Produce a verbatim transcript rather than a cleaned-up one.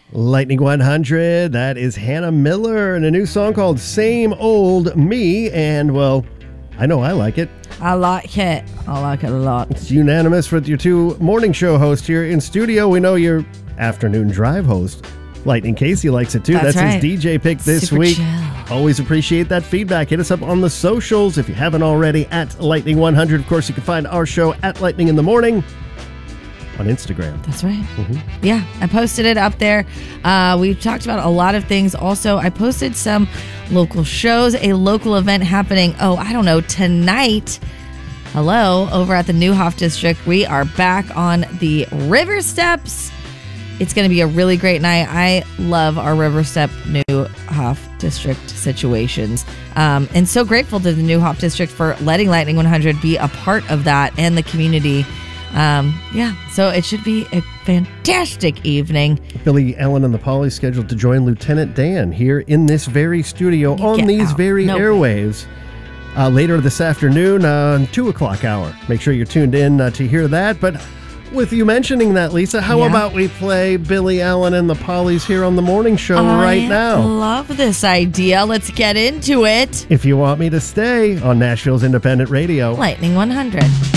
Lightning one hundred, that is Hannah Miller and a new song called Same Old Me. And, well, I know I like it. I like it. I like it a lot. It's unanimous with your two morning show hosts here in studio. We know your afternoon drive host, Lightning Casey, likes it too. That's That's right. his D J pick this Super week. chill. Always appreciate that feedback. Hit us up on the socials if you haven't already at Lightning one hundred. Of course, you can find our show at Lightning in the Morning on Instagram. That's right. Mm-hmm. Yeah, I posted it up there. Uh, we've talked about a lot of things. Also, I posted some local shows, a local event happening, oh, I don't know, tonight. Hello, over at the Neuhoff District. We are back on the River Steps. It's going to be a really great night. I love our River Step Neuhoff District situations. Um, and so grateful to the Neuhoff District for letting Lightning one hundred be a part of that and the community. Um, yeah, so it should be a fantastic evening. Billy Allen and the Poly scheduled to join Lieutenant Dan here in this very studio You on get these out. very No airwaves uh, later this afternoon, uh, two o'clock hour. Make sure you're tuned in uh, to hear that. But with you mentioning that, Lisa, how Yeah. about we play Billy Allen and the Polys here on the morning show I right now? love this idea. Let's get into it. If you want me to stay on Nashville's Independent Radio. Lightning one hundred.